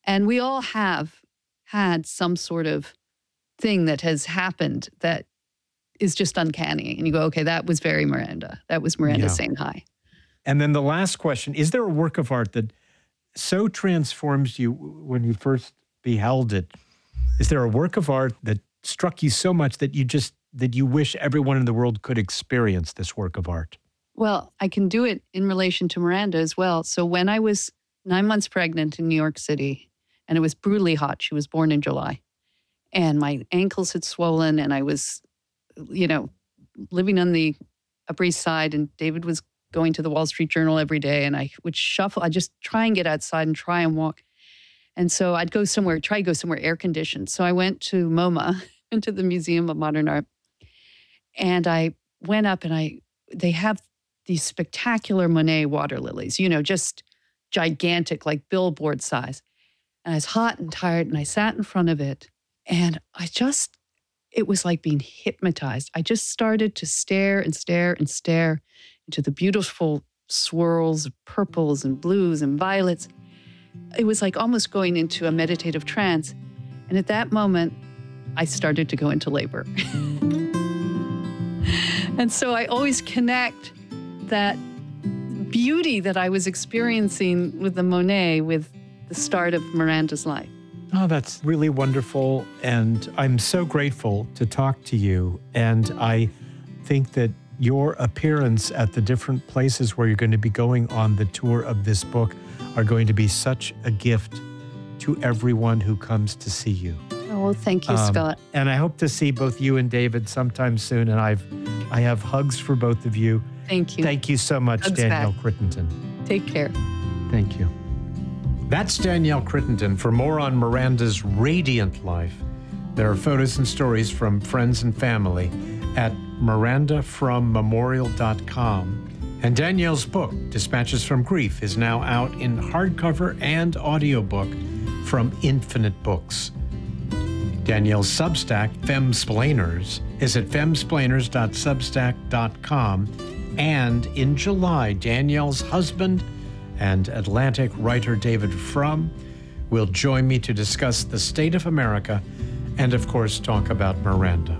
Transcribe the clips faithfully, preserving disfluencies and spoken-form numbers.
And we all have had some sort of thing that has happened that is just uncanny. And you go, okay, that was very Miranda. That was Miranda Yeah. saying hi. And then the last question, is there a work of art that so transforms you when you first beheld it? Is there a work of art that struck you so much that you just, that you wish everyone in the world could experience this work of art? Well, I can do it in relation to Miranda as well. So when I was nine months pregnant in New York City, and it was brutally hot, she was born in July, and my ankles had swollen, and I was, you know, living on the Upper East Side, and David was going to the Wall Street Journal every day, and I would shuffle. I'd just try and get outside and try and walk. And so I'd go somewhere, try to go somewhere air-conditioned. So I went to MoMA, into the Museum of Modern Art, and I went up, and I they have these spectacular Monet water lilies, you know, just gigantic, like billboard size. And I was hot and tired, and I sat in front of it, and I just, it was like being hypnotized. I just started to stare and stare and stare into the beautiful swirls of purples and blues and violets. It was like almost going into a meditative trance. And at that moment, I started to go into labor. And so I always connect that beauty that I was experiencing with the Monet with the start of Miranda's life. Oh, that's really wonderful. And I'm so grateful to talk to you. And I think that your appearance at the different places where you're going to be going on the tour of this book are going to be such a gift to everyone who comes to see you. Oh, well, thank you, Um, Scott. And I hope to see both you and David sometime soon. And I've, I have hugs for both of you. Thank you. Thank you so much, Hugs Danielle back. Crittenden. Take care. Thank you. That's Danielle Crittenden. For more on Miranda's radiant life, there are photos and stories from friends and family at miranda from memorial dot com. And Danielle's book, Dispatches from Grief, is now out in hardcover and audiobook from Infinite Books. Danielle's Substack, Femsplainers, is at femsplainers dot substack dot com. And in July, Danielle's husband and Atlantic writer David Frum will join me to discuss the state of America and, of course, talk about Miranda.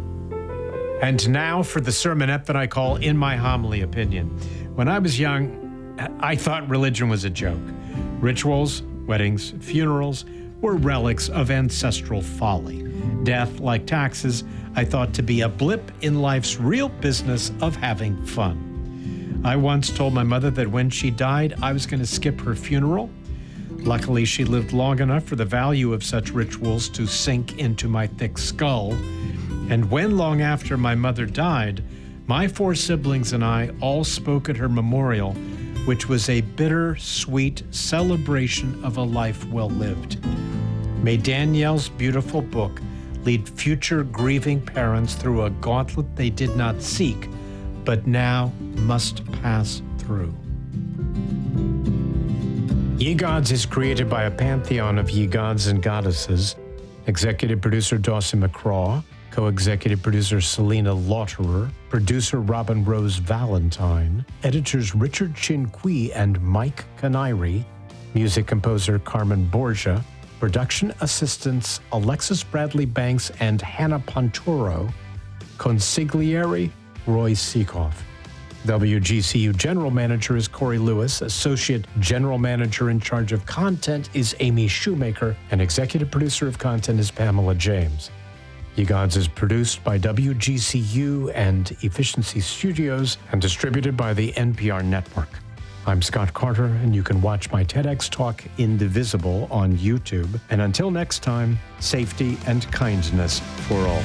And now for the sermonette that I call In My Homily Opinion. When I was young, I thought religion was a joke. Rituals, weddings, funerals were relics of ancestral folly. Death, like taxes, I thought to be a blip in life's real business of having fun. I once told my mother that when she died, I was going to skip her funeral. Luckily, she lived long enough for the value of such rituals to sink into my thick skull. And when, long after my mother died, my four siblings and I all spoke at her memorial, which was a bitter-sweet celebration of a life well lived. May Danielle's beautiful book lead future grieving parents through a gauntlet they did not seek, but now must pass through. Ye Gods is created by a pantheon of ye gods and goddesses. Executive producer Dawson McCraw, co-executive producer Selena Lauterer, producer Robin Rose Valentine, editors Richard Chinqui and Mike Canary, music composer Carmen Borgia, production assistants Alexis Bradley Banks and Hannah Ponturo, consigliere Roy Seekoff. W G C U General Manager is Corey Lewis, Associate General Manager in charge of content is Amy Shoemaker, and Executive Producer of Content is Pamela James. Ye Gods is produced by W G C U and Efficiency Studios and distributed by the N P R Network. I'm Scott Carter, and you can watch my TEDx talk Indivisible on YouTube. And until next time, safety and kindness for all.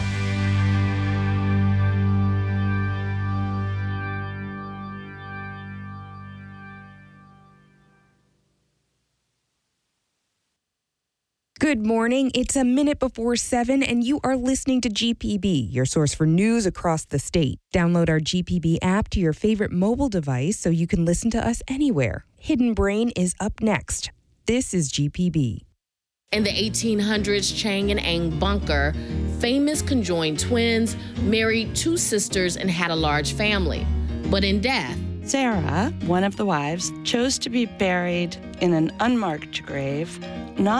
Good morning. It's a minute before seven, and you are listening to G P B, your source for news across the state. Download our G P B app to your favorite mobile device so you can listen to us anywhere. Hidden Brain is up next. This is G P B. In the eighteen hundreds, Chang and Ang Bunker, famous conjoined twins, married two sisters and had a large family. But in death, Sarah, one of the wives, chose to be buried in an unmarked grave, not